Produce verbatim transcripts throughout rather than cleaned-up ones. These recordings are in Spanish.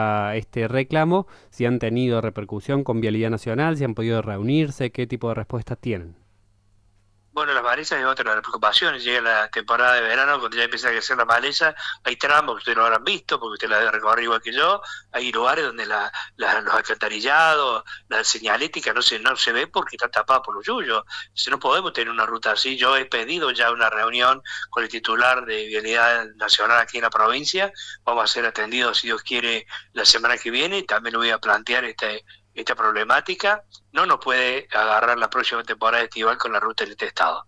a este reclamo, si han tenido repercusión con Vialidad Nacional, si han podido reunirse, qué tipo de respuestas tienen. Bueno, las malezas es otra de las preocupaciones. Llega la temporada de verano, cuando ya empieza a crecer la maleza, hay tramos que ustedes lo habrán visto, porque usted la debe recorrer igual que yo. Hay lugares donde la, la- los alcantarillados, la señalética no se, no se ve porque está tapada por los yuyos. Si no podemos tener una ruta así, yo he pedido ya una reunión con el titular de Vialidad Nacional aquí en la provincia. Vamos a ser atendidos, si Dios quiere, la semana que viene. También le voy a plantear este, esta problemática. No nos puede agarrar la próxima temporada estival con la ruta del este estado.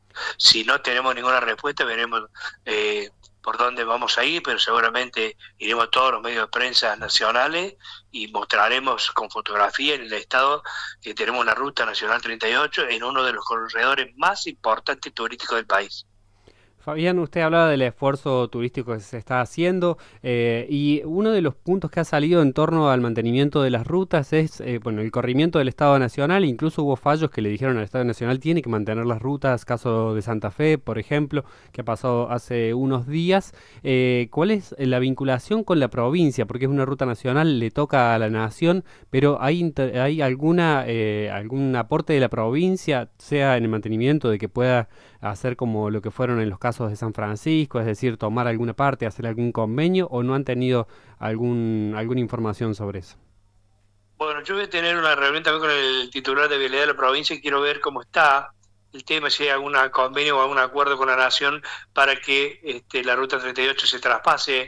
Si no tenemos ninguna respuesta, veremos eh, por dónde vamos a ir, pero seguramente iremos a todos los medios de prensa nacionales y mostraremos con fotografía en el estado que tenemos una ruta nacional treinta y ocho en uno de los corredores más importantes turísticos del país. Fabián, usted hablaba del esfuerzo turístico que se está haciendo eh, y uno de los puntos que ha salido en torno al mantenimiento de las rutas es eh, bueno, el corrimiento del Estado Nacional. Incluso hubo fallos que le dijeron al Estado Nacional tiene que mantener las rutas, caso de Santa Fe, por ejemplo, que ha pasado hace unos días. Eh, ¿cuál es la vinculación con la provincia? Porque es una ruta nacional, le toca a la nación, pero ¿hay, inter- hay alguna, eh, algún aporte de la provincia, sea en el mantenimiento, de que pueda hacer como lo que fueron en los casos de San Francisco, es decir, tomar alguna parte, hacer algún convenio, o no han tenido algún, alguna información sobre eso? Bueno, yo voy a tener una reunión también con el titular de Vialidad de la provincia y quiero ver cómo está el tema, si hay algún convenio o algún acuerdo con la Nación para que este, la Ruta treinta y ocho se traspase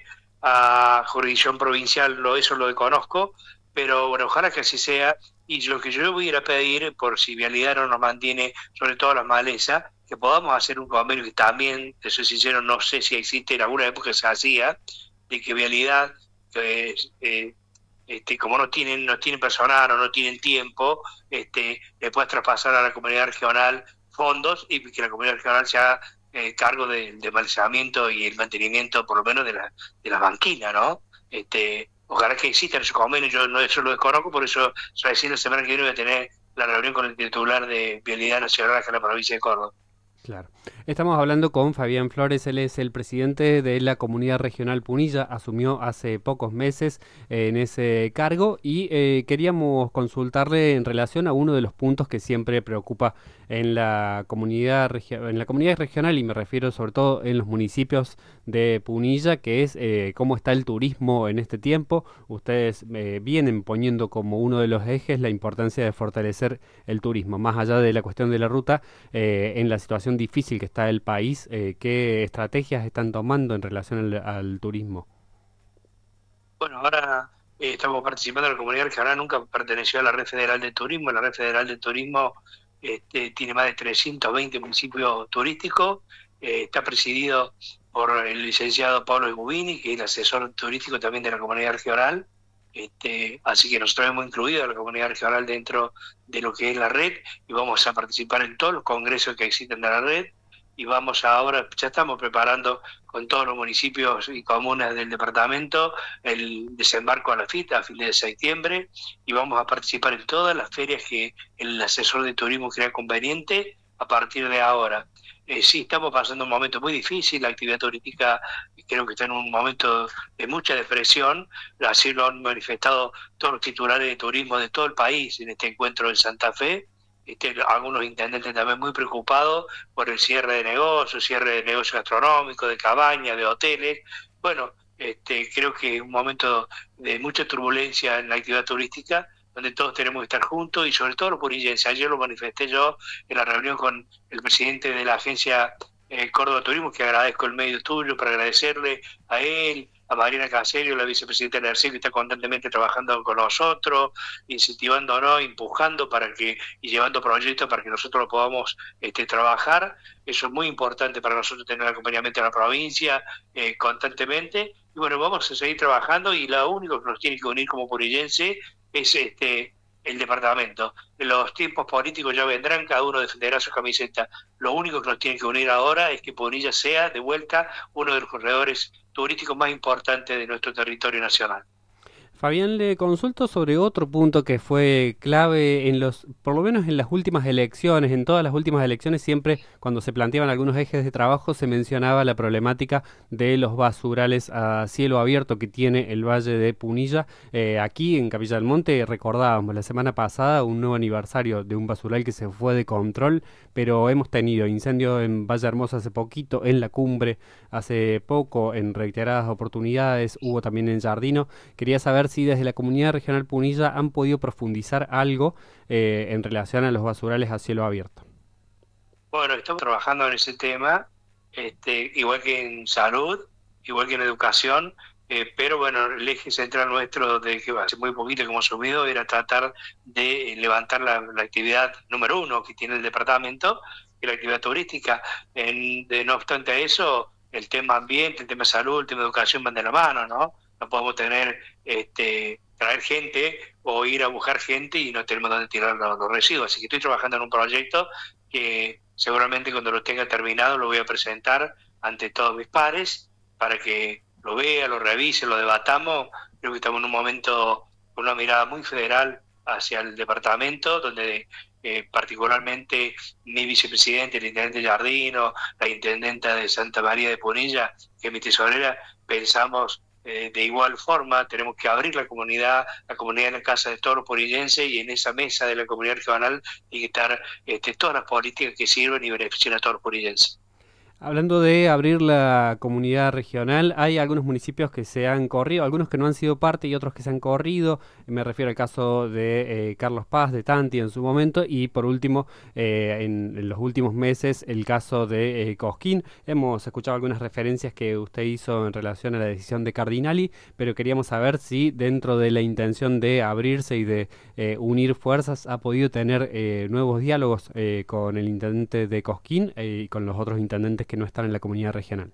a jurisdicción provincial. Lo, eso lo desconozco, pero bueno, ojalá que así sea. Y lo que yo voy a ir a pedir, por si Vialidad no nos mantiene, sobre todo las malezas, que podamos hacer un convenio que también, te soy sincero, no sé si existe, en alguna época se hacía, de que Vialidad, que, eh, este, como no tienen, no tienen personal o no tienen tiempo, este, le puedes traspasar a la comunidad regional fondos y que la comunidad regional se haga eh, cargo del de malezamiento y el mantenimiento, por lo menos, de la, de las banquinas, ¿no? Este, ojalá que existan esos convenios, yo no, eso lo desconozco, por eso recién la semana que viene voy a tener la reunión con el titular de Vialidad Nacional acá en la provincia de Córdoba. Claro. Estamos hablando con Fabián Flores, él es el presidente de la Comunidad Regional Punilla, asumió hace pocos meses eh, en ese cargo y eh, queríamos consultarle en relación a uno de los puntos que siempre preocupa en la comunidad regio- en la comunidad regional, y me refiero sobre todo en los municipios de Punilla, que es eh, cómo está el turismo en este tiempo. Ustedes eh, vienen poniendo como uno de los ejes la importancia de fortalecer el turismo, más allá de la cuestión de la ruta, eh, en la situación difícil que está el país, eh, ¿qué estrategias están tomando en relación al, al turismo? Bueno, ahora eh, estamos participando en la comunidad regional, nunca perteneció a la Red Federal de Turismo. La Red Federal de Turismo este, tiene más de trescientos veinte municipios turísticos, eh, está presidido por el licenciado Pablo Gubini, que es el asesor turístico también de la comunidad regional. Este, así que nosotros hemos incluido a la comunidad regional dentro de lo que es la red y vamos a participar en todos los congresos que existen de la red y vamos ahora, ya estamos preparando con todos los municipios y comunas del departamento el desembarco a la FIT a fin de septiembre y vamos a participar en todas las ferias que el asesor de turismo crea conveniente a partir de ahora. Eh, sí, estamos pasando un momento muy difícil, la actividad turística creo que está en un momento de mucha depresión, así lo han manifestado todos los titulares de turismo de todo el país en este encuentro en Santa Fe. Este, algunos intendentes también muy preocupados por el cierre de negocios, cierre de negocios gastronómicos, de cabañas, de hoteles. Bueno, este, creo que es un momento de mucha turbulencia en la actividad turística, donde todos tenemos que estar juntos y sobre todo los punillenses. Ayer lo manifesté yo en la reunión con el presidente de la agencia eh, Córdoba Turismo, que agradezco el medio tuyo para agradecerle a él, a Mariana Caserio, la vicepresidenta de la E R C I, que está constantemente trabajando con nosotros, incentivándonos, empujando para que y llevando proyectos para que nosotros lo podamos este, trabajar. Eso es muy importante para nosotros tener acompañamiento en la provincia eh, constantemente. Y bueno, vamos a seguir trabajando y lo único que nos tiene que unir como purillense es este el departamento. Los tiempos políticos ya vendrán, cada uno defenderá su camiseta. Lo único que nos tiene que unir ahora es que Punilla sea de vuelta uno de los corredores turísticos más importantes de nuestro territorio nacional. Fabián, le consulto sobre otro punto que fue clave en los, por lo menos en las últimas elecciones, en todas las últimas elecciones, siempre cuando se planteaban algunos ejes de trabajo se mencionaba la problemática de los basurales a cielo abierto que tiene el Valle de Punilla. Eh, aquí en Capilla del Monte recordábamos la semana pasada un nuevo aniversario de un basural que se fue de control, pero hemos tenido incendios en Valle Hermoso hace poquito, en la cumbre hace poco, en reiteradas oportunidades, hubo también en Jardino. Quería saber si desde la comunidad regional Punilla han podido profundizar algo eh, en relación a los basurales a cielo abierto. Bueno, estamos trabajando en ese tema, este, igual que en salud, igual que en educación, eh, pero bueno, el eje central nuestro de que hace muy poquito que hemos subido era tratar de levantar la, la actividad número uno que tiene el departamento, que es la actividad turística. En, de, no obstante a eso, el tema ambiente, el tema salud, el tema educación van de la mano, ¿no? No podemos tener, este, traer gente o ir a buscar gente y no tenemos dónde tirar los, los residuos. Así que estoy trabajando en un proyecto que seguramente cuando lo tenga terminado lo voy a presentar ante todos mis pares para que lo vea, lo revise, lo debatamos. Creo que estamos en un momento con una mirada muy federal hacia el departamento, donde eh, particularmente mi vicepresidente, el intendente Jardino, la intendenta de Santa María de Punilla, que es mi tesorera, pensamos eh, de igual forma. Tenemos que abrir la comunidad, la comunidad en la casa de todos los purillenses, y en esa mesa de la comunidad regional tiene que estar este, todas las políticas que sirven y benefician a todos los purillenses. Hablando de abrir la comunidad regional, hay algunos municipios que se han corrido, algunos que no han sido parte y otros que se han corrido. Me refiero al caso de eh, Carlos Paz, de Tanti en su momento, y por último, eh, en, en los últimos meses, el caso de eh, Cosquín. Hemos escuchado algunas referencias que usted hizo en relación a la decisión de Cardinali, pero queríamos saber si dentro de la intención de abrirse y de eh, unir fuerzas ha podido tener eh, nuevos diálogos eh, con el intendente de Cosquín eh, y con los otros intendentes que no están en la comunidad regional.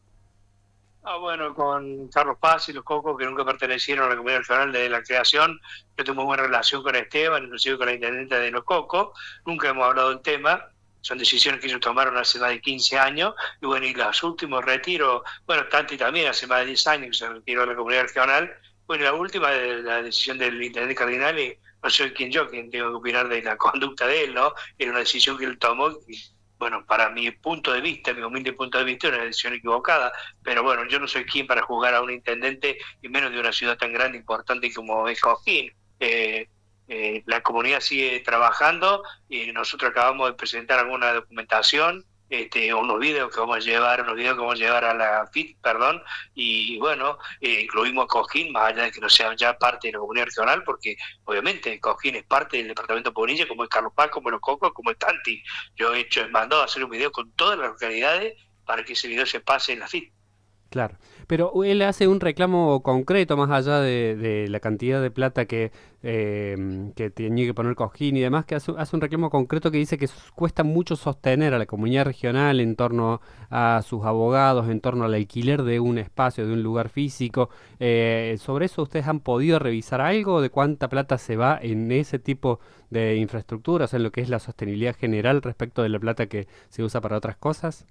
Ah, bueno, con Carlos Paz y los Cocos, que nunca pertenecieron a la comunidad regional desde la creación, yo tengo muy buena relación con Esteban, inclusive con la intendente de los Cocos. Nunca hemos hablado del tema, son decisiones que ellos tomaron hace más de quince años, y bueno, y los últimos retiros, bueno, Tanti también hace más de diez años que se retiró de la comunidad regional. Bueno, y la última, de la decisión del intendente Cardinale, no soy quien yo, quien tengo que opinar de la conducta de él, ¿no? Era una decisión que él tomó, y, bueno, para mi punto de vista, mi humilde punto de vista, era una decisión equivocada, pero bueno, yo no soy quien para juzgar a un intendente, y menos de una ciudad tan grande e importante como es Coquín. Eh, eh, la comunidad sigue trabajando y nosotros acabamos de presentar alguna documentación, este, unos videos que vamos a llevar, unos videos que vamos a llevar a la F I T, perdón, y bueno, eh, incluimos a Cosquín, más allá de que no sea ya parte de la comunidad regional, porque obviamente Cosquín es parte del departamento de Punilla, como es Carlos Paz, como es Los Cocos, como es Tanti. Yo he hecho, he mandado a hacer un video con todas las localidades para que ese video se pase en la F I T. Claro, pero él hace un reclamo concreto más allá de, de la cantidad de plata que, eh, que tenía que poner Cosquín y demás, que hace, hace un reclamo concreto que dice que s- cuesta mucho sostener a la comunidad regional en torno a sus abogados, en torno al alquiler de un espacio, de un lugar físico. Eh, ¿sobre eso ustedes han podido revisar algo de cuánta plata se va en ese tipo de infraestructuras, en lo que es la sostenibilidad general respecto de la plata que se usa para otras cosas?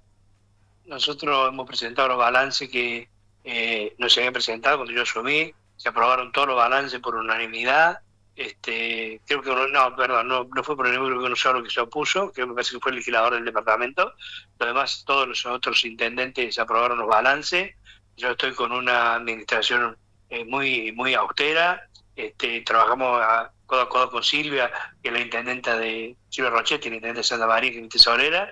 Nosotros hemos presentado los balances que eh, no se habían presentado cuando yo asumí, se aprobaron todos los balances por unanimidad. Este, creo que no, no, perdón, no, no fue por el número que uno solo que se opuso, que me parece que fue el legislador del departamento. Lo demás, todos los otros intendentes aprobaron los balances. Yo estoy con una administración eh, muy, muy austera. Este, trabajamos a, codo a codo con Silvia, que es la intendenta de Silvia Rochetti, la intendenta de Santa María, que es mi tesorera.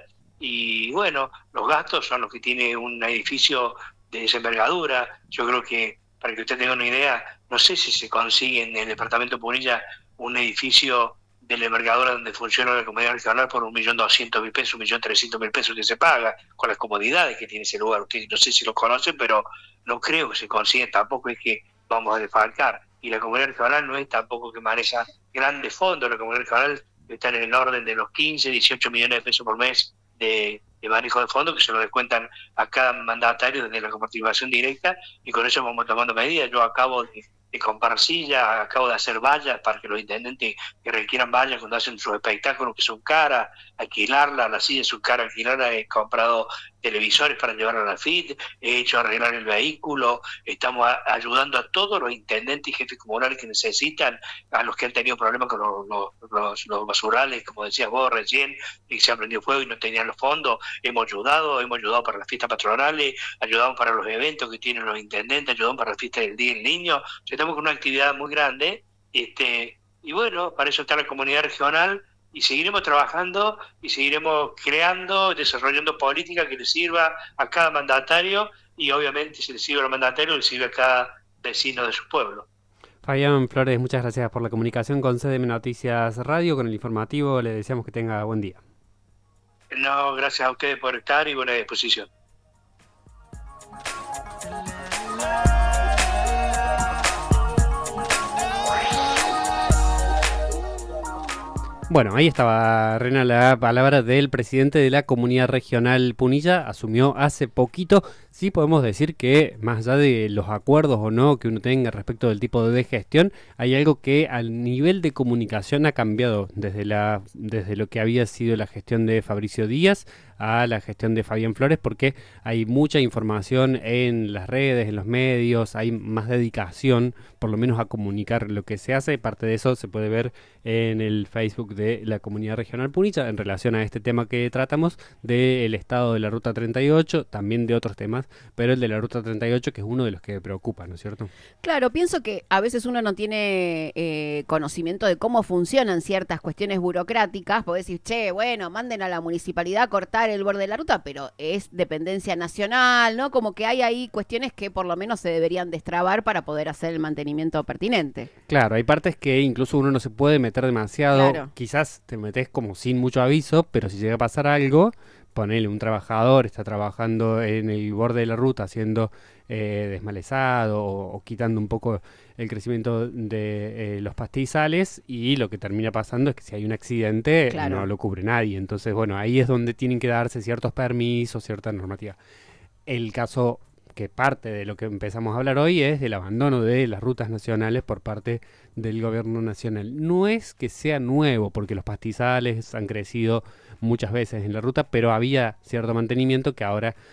Y bueno, los gastos son los que tiene un edificio de esa envergadura. Yo creo que, para que usted tenga una idea, no sé si se consigue en el departamento de Punilla un edificio de la envergadura donde funciona la comunidad regional por un millón doscientos mil pesos, un millón trescientos mil pesos que se paga, con las comodidades que tiene ese lugar. Usted no sé si lo conoce, pero no creo que se consiga, tampoco es que vamos a defalcar. Y la comunidad regional no es tampoco que maneja grandes fondos, la comunidad regional está en el orden de los quince, dieciocho millones de pesos por mes de, de manejo de fondos, que se lo descuentan a cada mandatario desde la participación directa, y con eso vamos tomando medidas. Yo acabo de, de comprar sillas, acabo de hacer vallas para que los intendentes que requieran vallas cuando hacen sus espectáculos, que son caras, alquilarlas, las sillas son caras, alquilarlas. He comprado televisores para llevar a la F I T, he hecho arreglar el vehículo, estamos a, ayudando a todos los intendentes y jefes comunales que necesitan, a los que han tenido problemas con los, los, los, los basurales, como decías vos recién, y se han prendido fuego y no tenían los fondos, hemos ayudado, hemos ayudado para las fiestas patronales, ayudamos para los eventos que tienen los intendentes, ayudamos para la fiesta del Día del Niño, o sea, estamos con una actividad muy grande, este, y bueno, para eso está la comunidad regional, y seguiremos trabajando y seguiremos creando, desarrollando política que le sirva a cada mandatario y obviamente si le sirve al mandatario, le sirve a cada vecino de su pueblo. Fabián Flores, muchas gracias por la comunicación con C D M Noticias Radio, con el informativo. Le deseamos que tenga buen día. No, gracias a ustedes por estar y buena disposición. Bueno, ahí estaba, Rena, la palabra del presidente de la Comunidad Regional Punilla. Asumió hace poquito. Sí podemos decir que, más allá de los acuerdos o no que uno tenga respecto del tipo de gestión, hay algo que al nivel de comunicación ha cambiado desde, la, desde lo que había sido la gestión de Fabricio Díaz a la gestión de Fabián Flores, porque hay mucha información en las redes, en los medios, hay más dedicación, por lo menos a comunicar lo que se hace. Parte de eso se puede ver en el Facebook de la Comunidad Regional Punilla en relación a este tema que tratamos del estado de la Ruta treinta y ocho, también de otros temas, pero el de la Ruta treinta y ocho que es uno de los que preocupa, ¿no es cierto? Claro, pienso que a veces uno no tiene eh, conocimiento de cómo funcionan ciertas cuestiones burocráticas, podés decir, che, bueno, manden a la municipalidad a cortar el borde de la ruta, pero es dependencia nacional, ¿no? Como que hay ahí cuestiones que por lo menos se deberían destrabar para poder hacer el mantenimiento pertinente. Claro, hay partes que incluso uno no se puede meter demasiado, Claro. Quizás te metes como sin mucho aviso, pero si llega a pasar algo, ponele un trabajador, está trabajando en el borde de la ruta haciendo eh, desmalezado o, o quitando un poco el crecimiento de eh, los pastizales, y lo que termina pasando es que si hay un accidente Claro. no lo cubre nadie. Entonces, bueno, ahí es donde tienen que darse ciertos permisos, cierta normativa. El caso que parte de lo que empezamos a hablar hoy es del abandono de las rutas nacionales por parte del gobierno nacional. No es que sea nuevo, porque los pastizales han crecido muchas veces en la ruta, pero había cierto mantenimiento que ahora